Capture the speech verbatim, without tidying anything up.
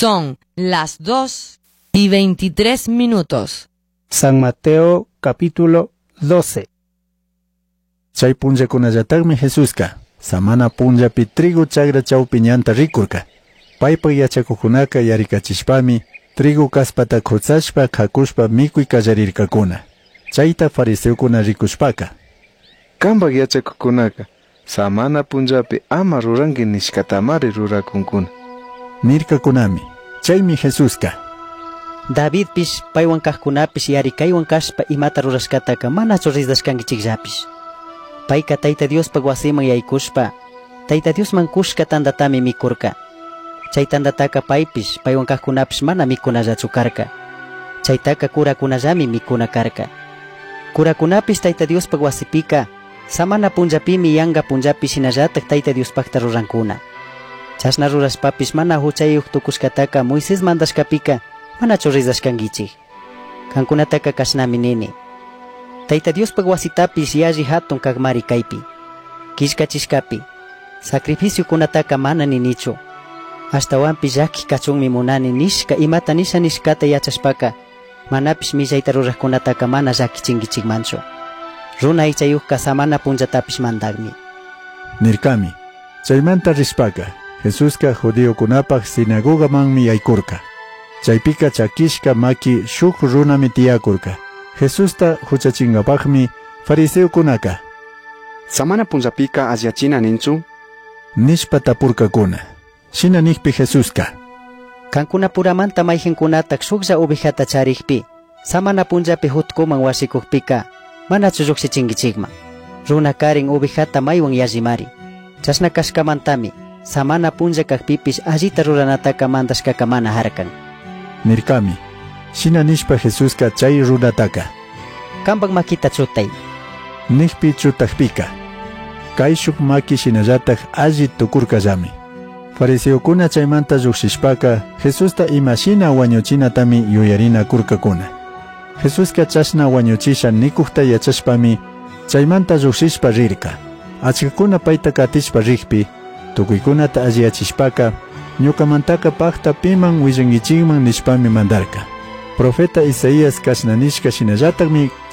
Son las dos y veintitrés minutos. San Mateo capítulo doce. Chay punllakunallataqmi Jesusqa samana punllapi trigu chagra chawpiñanta rikurqa. Paypa yachakuqkunaqa yarikachishpami trigu kaspata qutsashpa khakushpa mikuy kallarirkakuna. Chayta fariseukuna rikushpaka. Kanpak yachakuqkunaqa samana punllapi ama ruranki nishkatamari rurakunkuna. Nirkakunami. Chaymi Jesusqa David pish paywan kaqkunapish yarikaywan kashpa imata rurashkataqa manachu risdashkankichikllapish. Payqa Tayta Diospa wasiman yaykushpa Tayta Diosman kushka tandatami mikurka. Chay tandataqa paypish paywan kaqkunapish mana mikunallachu karka. Chaytaqa kurakunallami mikuna karka. Kurakunapish Tayta Diospa wasipika samana punllapimi yanga punllapi shinallataq Tayta Diospaqta rurankuna. Chashna rurashpapish mana huchayuq tukushkataqa Moisés mandashkapika manachu risdashkankichik. Kankunataqa kashnami nini. Tayta Diospa wasitapish yalli hatun kaqmari kaypi. Kishkachishkapi sacrificiokunataqa mana ninichu. Ashtawanpi llaki kachunmi munani nishka imata nisha nishkata yachashpaka manapish millayta ruraqkunataqa mana llakichinkichikmanchu. Runa aychayuqqa samana punllatapish mandaqmi. Nirkami. Chaymanta rishpaka Jesusqa judiokunapaq sinagogamanmi yaykurqa. Chaypika chakishka maki shuk runami tiyakurqa. Jesusta huchachinkapaqmi fariseukunaqa Samana punllapika asyachina ninchu? nishpa tapurkakuna. Shina nikpi Jesusqa Kankuna puramanta mayjinkunataq shuklla ovejata charikpi samana punllapi hutkuman wasikuqpika manachu lluqsichinkichikman. Runa karin ovejata maywan yallimari. Chashna kashkamantami samana punlla kaqpipish allita ruranataqa mandashkaqa mana harkan. Nirkami. Shina nishpa Jesusqa chay runataqa Kanpak makita chutay. Nikpi chutaqpika kay shuk maki shinallataq alli tukurkallami. Fariseukuna chaymanta lluqshishpaka Jesusta imashina wañuchinatami yuyarina kurkakuna. Jesusqa chashna wañuchisha nikuqta yachashpami chaymanta lluqshishpa rirka. Achkakuna payta katishpa riqpi tukuykunata alliyachishpaka ñukamantaqa paqta piman willankichikman nishpami mandarka. Profeta Isaías kashna nishka shinallataqmi